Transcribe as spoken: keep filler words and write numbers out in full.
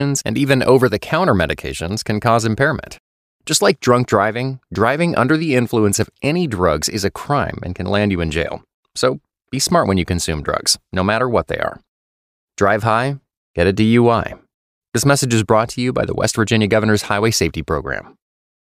and even over-the-counter medications can cause impairment. Just like drunk driving, driving under the influence of any drugs is a crime and can land you in jail. So be smart when you consume drugs, no matter what they are. Drive high, get a D U I. This message is brought to you by the West Virginia Governor's Highway Safety Program.